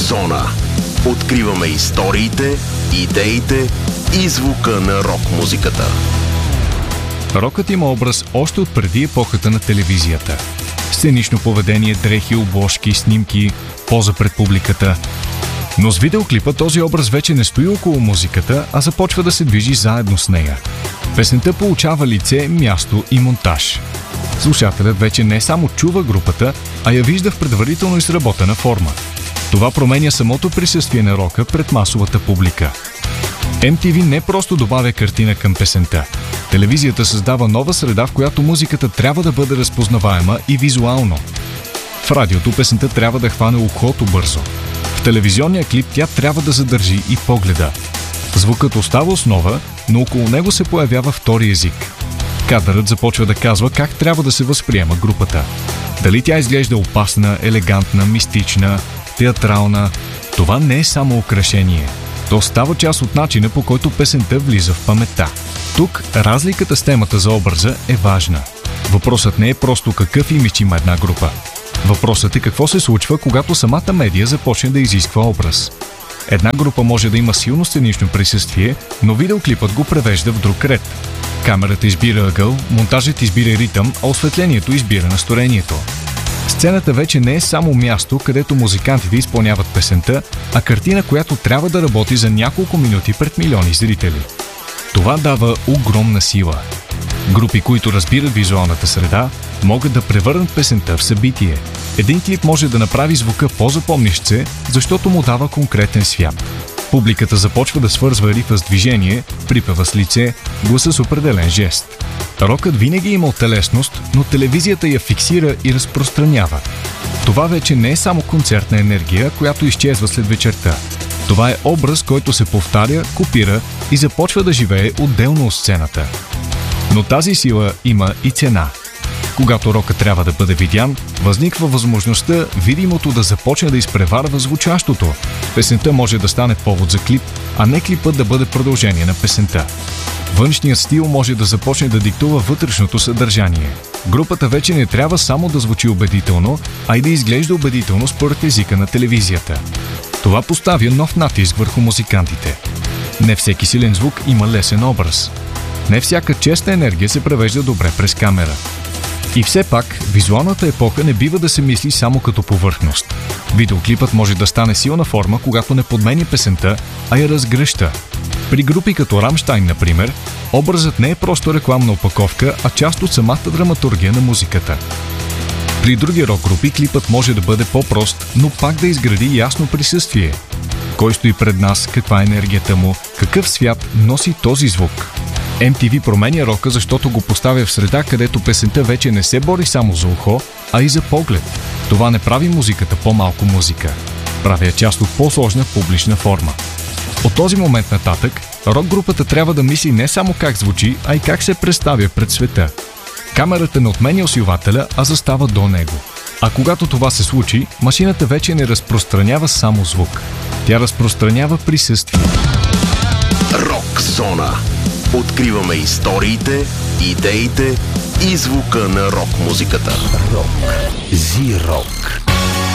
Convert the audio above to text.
Зона. Откриваме историите, идеите и звука на рок-музиката. Рокът има образ още от преди епохата на телевизията. Сценично поведение, дрехи, обложки, снимки, поза пред публиката. Но с видеоклипа този образ вече не стои около музиката, а започва да се движи заедно с нея. Песента получава лице, място и монтаж. Слушателят вече не само чува групата, а я вижда в предварително изработена форма. Това променя самото присъствие на рока пред масовата публика. MTV не просто добавя картина към песента. Телевизията създава нова среда, в която музиката трябва да бъде разпознаваема и визуално. В радиото песента трябва да хване ухото бързо. В телевизионния клип тя трябва да задържи и погледа. Звукът остава основа, но около него се появява втори език. Кадърът започва да казва как трябва да се възприема групата. Дали тя изглежда опасна, елегантна, мистична, театрална. Това не е само украшение. То става част от начина, по който песента влиза в паметта. Тук разликата с темата за образа е важна. Въпросът не е просто какъв имидж има една група. Въпросът е какво се случва, когато самата медия започне да изисква образ. Една група може да има силно сценично присъствие, но видеоклипът го превежда в друг ред. Камерата избира ъгъл, монтажът избира ритъм, а осветлението избира настроението. Сцената вече не е само място, където музикантите изпълняват песента, а картина, която трябва да работи за няколко минути пред милиони зрители. Това дава огромна сила. Групи, които разбират визуалната среда, могат да превърнат песента в събитие. Един клип може да направи звука по-запомнящ се, защото му дава конкретен свят. Публиката започва да свързва рифа с движение, припева с лице, гласа с определен жест. Рокът винаги е имал телесност, но телевизията я фиксира и разпространява. Това вече не е само концертна енергия, която изчезва след вечерта. Това е образ, който се повтаря, копира и започва да живее отделно от сцената. Но тази сила има и цена. Когато рокът трябва да бъде видян, възниква възможността видимото да започне да изпреварва звучащото. Песента може да стане повод за клип, а не клипът да бъде продължение на песента. Външният стил може да започне да диктува вътрешното съдържание. Групата вече не трябва само да звучи убедително, а и да изглежда убедително според езика на телевизията. Това поставя нов натиск върху музикантите. Не всеки силен звук има лесен образ. Не всяка честа енергия се превежда добре през камера. И все пак, визуалната епоха не бива да се мисли само като повърхност. Видеоклипът може да стане силна форма, когато не подменя песента, а я разгръща. При групи като Рамщайн, например, образът не е просто рекламна опаковка, а част от самата драматургия на музиката. При други рок-групи клипът може да бъде по-прост, но пак да изгради ясно присъствие. Кой стои пред нас, каква е енергията му, какъв свят носи този звук. MTV променя рока, защото го поставя в среда, където песента вече не се бори само за ухо, а и за поглед. Това не прави музиката по-малко музика. Прави я част от по-сложна публична форма. От този момент нататък, рок-групата трябва да мисли не само как звучи, а и как се представя пред света. Камерата не отменя усилвателя, а застава до него. А когато това се случи, машината вече не разпространява само звук. Тя разпространява присъствие. Рок-зона. Откриваме историите, идеите и звука на рок-музиката. Рок. Зи-рок.